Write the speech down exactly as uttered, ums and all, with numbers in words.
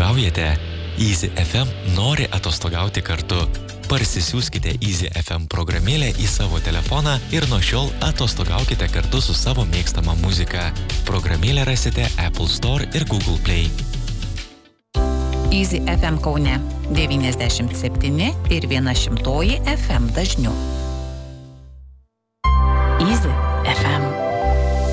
atostogaujate? Easy F M nori atostogauti kartu. Parsisiųskite Easy F M programėlę į savo telefoną ir nuo šiol atostogaukite kartu su savo mėgstama muzika. Programėlę rasite Apple Store ir Google Play. Easy F M Kaune devyniasdešimt septyni ir viena šimtoji F M dažniu.